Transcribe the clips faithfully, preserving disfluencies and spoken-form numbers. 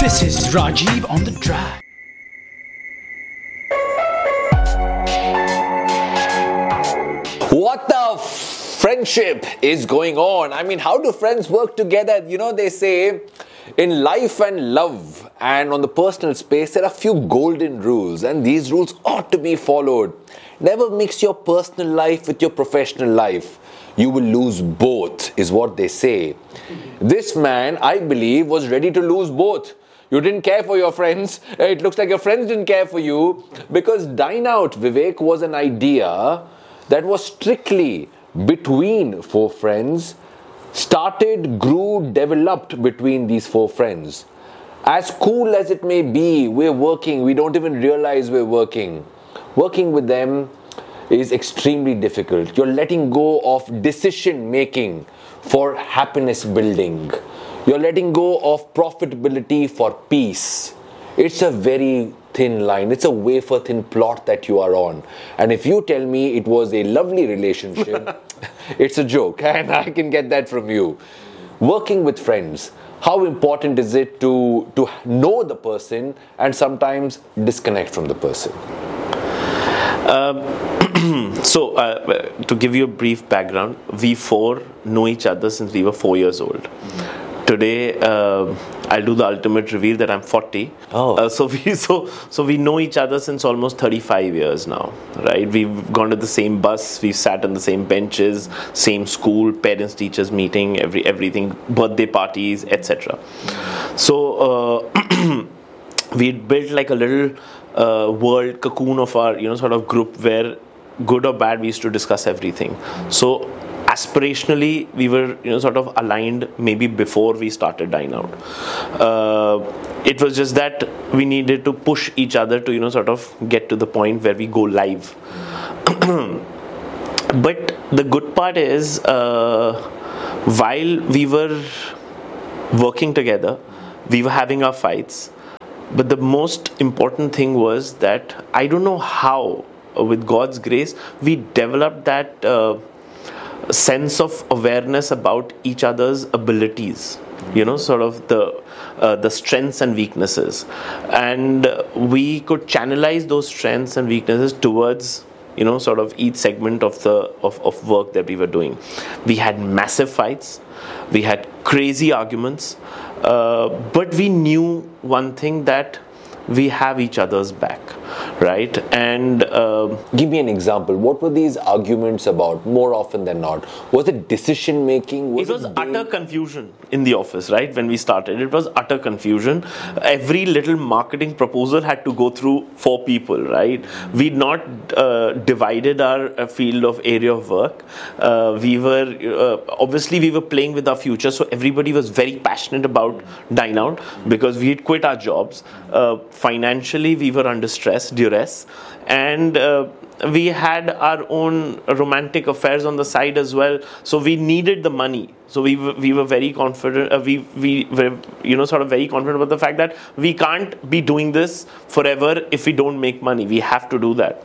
This is Rajiv on the track. What the friendship is going on? I mean, how do friends work together? You know, they say in life and love and on the personal space, there are few golden rules, and these rules ought to be followed. Never mix your personal life with your professional life. You will lose both, is what they say. This man, I believe, was ready to lose both. You didn't care for your friends. It looks like your friends didn't care for you, because Dine Out, Vivek, was an idea that was strictly between four friends, started, grew, developed between these four friends. As cool as it may be, we're working, we don't even realize we're working. Working with them is extremely difficult. You're letting go of decision making for happiness building. You're letting go of profitability for peace. It's a very thin line. It's a wafer thin plot that you are on. And if you tell me it was a lovely relationship, it's a joke, and I can get that from you. Working with friends, how important is it to, to know the person and sometimes disconnect from the person? Um, so, uh, to give you a brief background, we four know each other since we were four years old. Mm-hmm. Today, uh, I'll do the ultimate reveal that I'm forty. Oh. Uh, so we so so we know each other since almost thirty-five years now, right? We've gone to the same bus, we've sat on the same benches, same school, parents, teachers meeting, every everything, birthday parties, et cetera. So uh, we built like a little uh, world cocoon of our, you know, sort of group where, good or bad, we used to discuss everything. So aspirationally, we were, you know, sort of aligned maybe before we started Dine Out. Uh, it was just that we needed to push each other to, you know, sort of get to the point where we go live. But the good part is, uh, while we were working together, we were having our fights. But the most important thing was that, I don't know how, with God's grace, we developed that uh, sense of awareness about each other's abilities, you know, sort of the uh, the strengths and weaknesses, and uh, we could channelize those strengths and weaknesses towards, you know, sort of each segment of the of, of work that we were doing. We had massive fights, we had crazy arguments, uh, but we knew one thing, that we have each other's back, right? And uh, give me an example. What were these arguments about more often than not? Was it decision making? Was it was it utter confusion in the office, right? When we started, it was utter confusion. Every little marketing proposal had to go through four people, right? We'd not uh, divided our uh, field of area of work. Uh, we were, uh, obviously we were playing with our future, so everybody was very passionate about Dine Out because we had quit our jobs. Uh, Financially, we were under stress, duress, and uh, we had our own romantic affairs on the side as well. So we needed the money. So we were, we were very confident. Uh, we we were, you know, sort of very confident about the fact that we can't be doing this forever if we don't make money. We have to do that.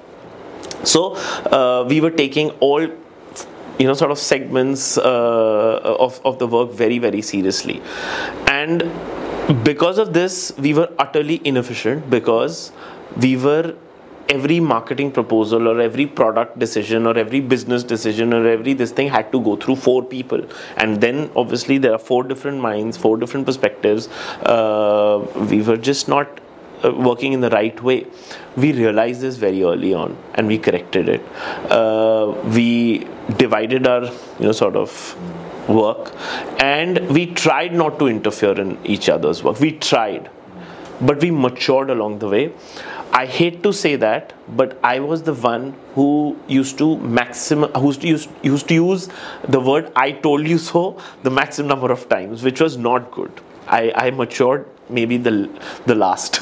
So uh, we were taking all, you know, sort of segments uh, of of the work very very seriously, and because of this, we were utterly inefficient, because we were, every marketing proposal or every product decision or every business decision or every this thing had to go through four people. And then obviously there are four different minds, four different perspectives. Uh, we were just not uh, working in the right way. We realized this very early on and we corrected it. Uh, we divided our, you know, sort of work, and we tried not to interfere in each other's work. We tried, but we matured along the way. I hate to say that, but I was the one who used to maximum, who used to use, used to use the word "I told you so" the maximum number of times, which was not good. I, I matured maybe the the last.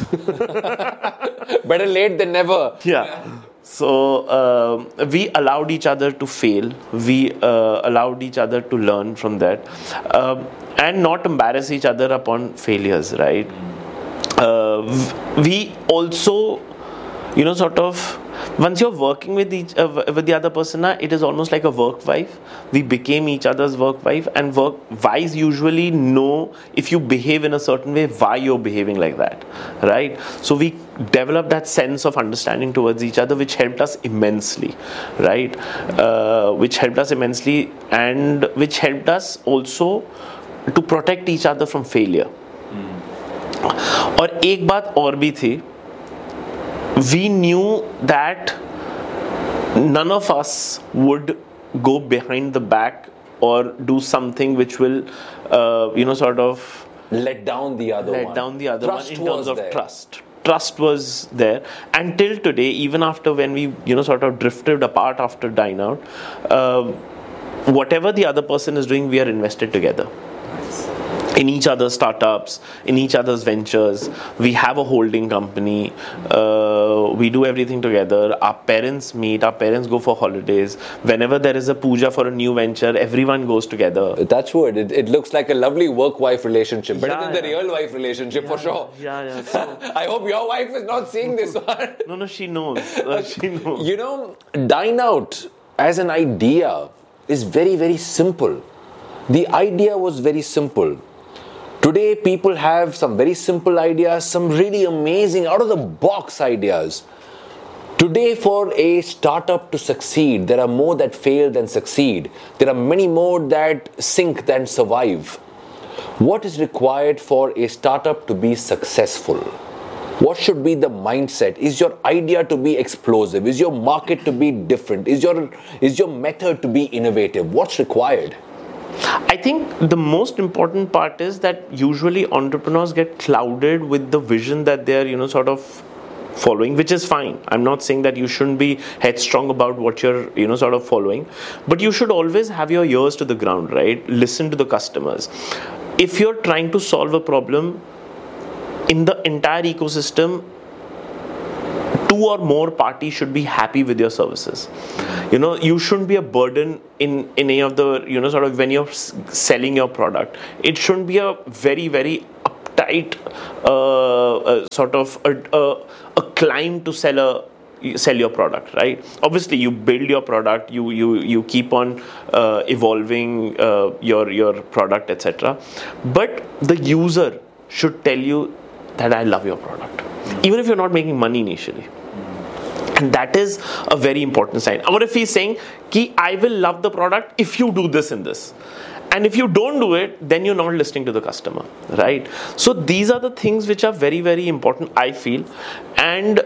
Better late than never. Yeah. So uh, we allowed each other to fail. We uh, allowed each other to learn from that, um, and not embarrass each other upon failures, right? Uh, we also, you know, sort of once you're working with each uh, with the other person, na, it is almost like a work wife. We became each other's work wife, and work wives usually know if you behave in a certain way, why you're behaving like that, right? So we developed that sense of understanding towards each other, which helped us immensely, right? Uh, which helped us immensely, and which helped us also to protect each other from failure. और एक बात और भी थी, we knew that none of us would go behind the back or do something which will, uh, you know, sort of let down the other let one. down the other Trust one in terms was of there. trust. Trust was there until today. Even after when we, you know, sort of drifted apart after Dine Out, uh, whatever the other person is doing, we are invested together. In each other's startups, in each other's ventures. We have a holding company. Uh, we do everything together. Our parents meet. Our parents go for holidays. Whenever there is a puja for a new venture, everyone goes together. That's what it, it looks like a lovely work-wife relationship, better Yeah, than the yeah. real wife relationship for sure. Yeah, yeah. So, I hope your wife is not seeing this one. no, no, she knows. Uh, she knows. You know, Dine Out as an idea is very, very simple. The idea was very simple. Today, people have some very simple ideas, some really amazing, out-of-the-box ideas. Today, for a startup to succeed, there are more that fail than succeed. There are many more that sink than survive. What is required for a startup to be successful? What should be the mindset? Is your idea to be explosive? Is your market to be different? Is your, is your method to be innovative? What's required? I think the most important part is that usually entrepreneurs get clouded with the vision that they're, you know, sort of following, which is fine. I'm not saying that you shouldn't be headstrong about what you're, you know, sort of following, but you should always have your ears to the ground, right? Listen to the customers. If you're trying to solve a problem in the entire ecosystem, two or more parties should be happy with your services. You know, you shouldn't be a burden in, in any of the, you know, sort of when you're s- selling your product. It shouldn't be a very, very uptight uh, uh, sort of a, a, a climb to sell a sell your product, right? Obviously, you build your product, you you you keep on uh, evolving uh, your your product, et cetera. But the user should tell you that I love your product, even if you're not making money initially. And that is a very important sign. Or if he's saying, Ki, I will love the product if you do this and this. And if you don't do it, then you're not listening to the customer, right? So these are the things which are very, very important, I feel. And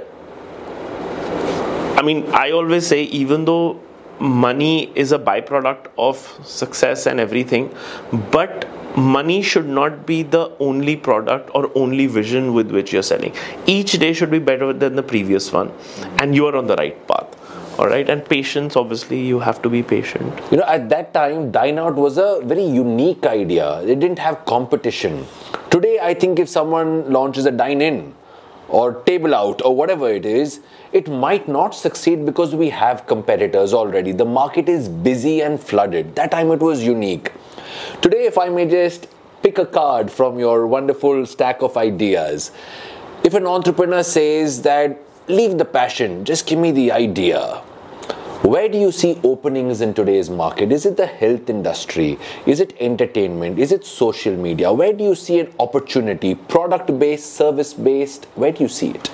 I mean, I always say, even though money is a byproduct of success and everything, but money should not be the only product or only vision with which you're selling. Each day should be better than the previous one, and you are on the right path. All right, and patience, obviously, you have to be patient. You know, at that time, Dine Out was a very unique idea. It didn't have competition. Today, I think if someone launches a Dine In or Table Out or whatever it is, it might not succeed because we have competitors already. The market is busy and flooded. That time it was unique. Today, if I may just pick a card from your wonderful stack of ideas, if an entrepreneur says that, leave the passion, just give me the idea. Where do you see openings in today's market? Is it the health industry? Is it entertainment? Is it social media? Where do you see an opportunity? Product-based, service-based? Where do you see it?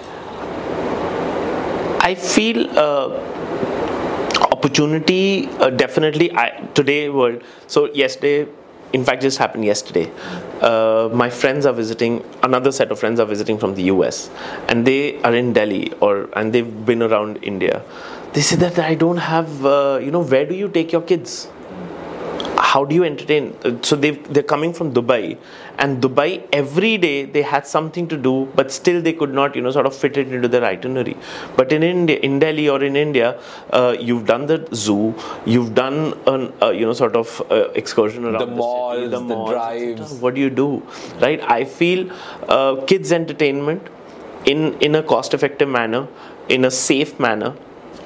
I feel uh, opportunity uh, definitely I, today world. So yesterday, in fact, just happened yesterday. Uh, my friends are visiting. Another set of friends are visiting from the U S, and they are in Delhi, or and they've been around India. They say that I don't have. Uh, you know, where do you take your kids? How do you entertain? So they they're coming from Dubai, and Dubai every day they had something to do, but still they could not, you know, sort of fit it into their itinerary. But in India, in Delhi or in India, uh, you've done the zoo, you've done an uh, you know sort of uh, excursion around The the, malls, city, the, the malls, drives. et cetera. What do you do, right? I feel uh, kids entertainment in in a cost-effective manner, in a safe manner,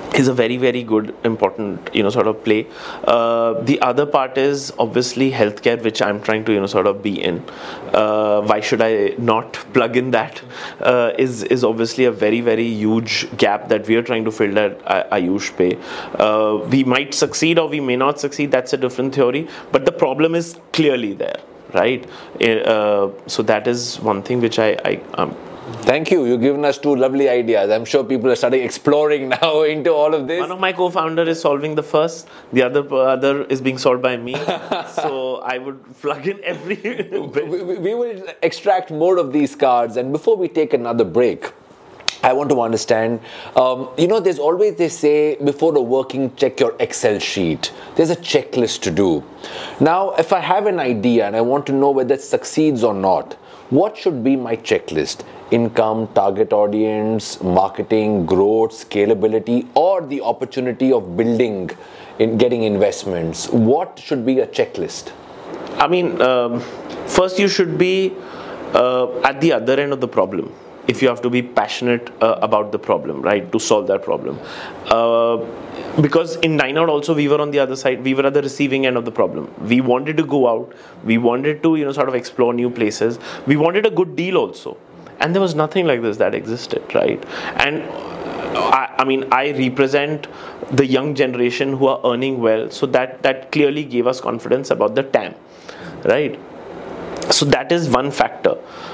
is a very, very good, important, you know, sort of play. Uh, the other part is obviously healthcare, which I'm trying to, you know, sort of be in. Uh, why should I not plug in that? Uh, is is obviously a very, very huge gap that we are trying to fill at Ayush Pay. Uh, we might succeed or we may not succeed. That's a different theory. But the problem is clearly there, right? Uh, so that is one thing which I, I um, Thank you. You've given us two lovely ideas. I'm sure people are starting exploring now into all of this. One of my co-founders is solving the first. The other other is being solved by me. So I would plug in every bit. We, we will extract more of these cards. And before we take another break, I want to understand, um, you know, there's always, they say, before the working, check your Excel sheet. There's a checklist to do. Now, if I have an idea and I want to know whether it succeeds or not, what should be my checklist? Income, target audience, marketing, growth, scalability, or the opportunity of building, in getting investments? What should be a checklist? I mean, um, first you should be uh, at the other end of the problem. If you have to be passionate uh, about the problem, right, to solve that problem. Uh, because in Dine Out also we were on the other side, we were at the receiving end of the problem. We wanted to go out, we wanted to, you know, sort of explore new places. We wanted a good deal also. And there was nothing like this that existed, right? And I, I mean, I represent the young generation who are earning well, so that, that clearly gave us confidence about the T A M, right? So that is one factor.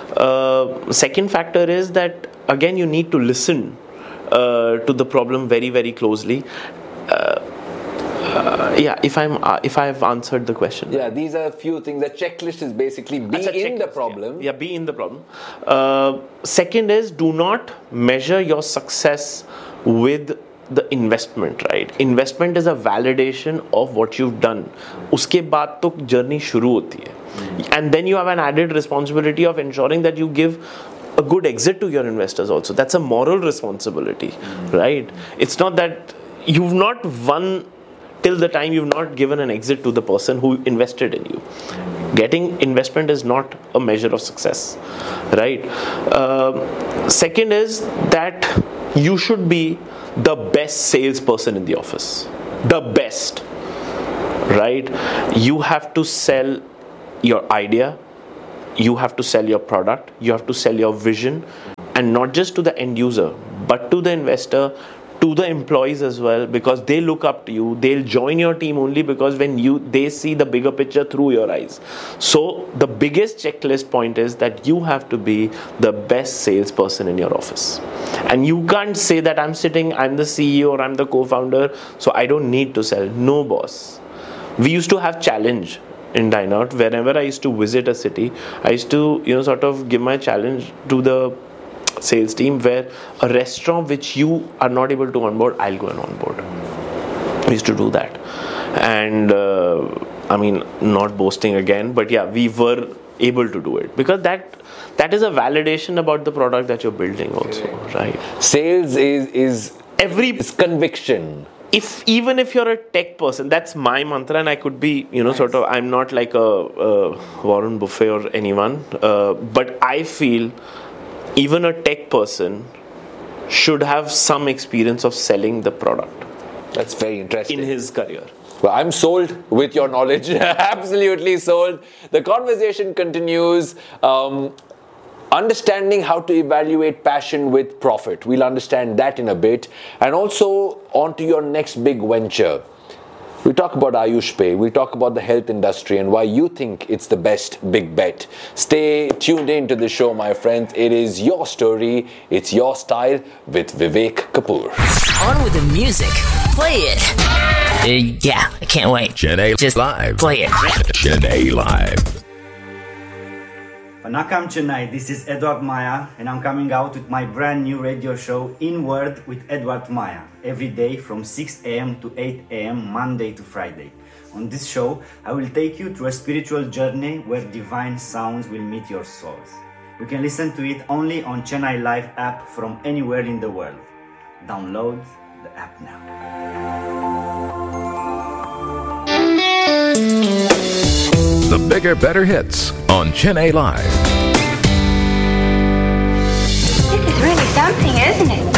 Uh, second factor is that, again, you need to listen uh, to the problem very, very closely. Uh, uh, yeah, if I'm uh, if I have answered the question. Yeah, these are a few things. The checklist is basically be in the problem. Yeah, yeah, be in the problem. Uh, second is, do not measure your success with the investment, right? Investment is a validation of what you've done. Uske baad to journey shuru hoti hai. And then you have an added responsibility of ensuring that you give a good exit to your investors also. That's a moral responsibility, right? It's not that you've not won till the time you've not given an exit to the person who invested in you. Getting investment is not a measure of success, right? Uh, second is that you should be the best salesperson in the office. The best, right? You have to sell your idea, you have to sell your product, you have to sell your vision, and not just to the end user, but to the investor, to the employees as well, because they look up to you. They'll join your team only because when you they see the bigger picture through your eyes. So the biggest checklist point is that you have to be the best salesperson in your office. And you can't say that I'm sitting, I'm the C E O or I'm the co-founder, so I don't need to sell. No, boss. We used to have challenge in Dine Out. Whenever I used to visit a city, I used to, you know, sort of give my challenge to the sales team, where a restaurant which you are not able to onboard, I'll go and onboard. We used to do that. And uh, I mean, not boasting again, but yeah, we were able to do it because that that is a validation about the product that you're building also, right? Sales is is every is conviction. If even if you're a tech person, that's my mantra, and I could be, you know, nice. sort of, I'm not like a, a Warren Buffett or anyone, uh, but I feel even a tech person should have some experience of selling the product. That's very interesting. In his career. Well, I'm sold with your knowledge. Absolutely sold. The conversation continues. Um, understanding how to evaluate passion with profit. We'll understand that in a bit. And also on to your next big venture. We'll talk about Ayush Pay. We'll talk about the health industry and why you think it's the best big bet. Stay tuned in to the show, my friends. It is your story. It's your style with Vivek Kapoor. On with the music. Play it. Uh, yeah, I can't wait. Chennai Just Live. play it. Chennai Live. Vanakkam Chennai, this is Edward Maya and I'm coming out with my brand new radio show In Word with Edward Maya every day from six a.m. to eight a.m. Monday to Friday. On this show, I will take you through a spiritual journey where divine sounds will meet your souls. You can listen to it only on Chennai Live app from anywhere in the world. Download the app now. The bigger, better hits on Chennai Live. This is really something, isn't it?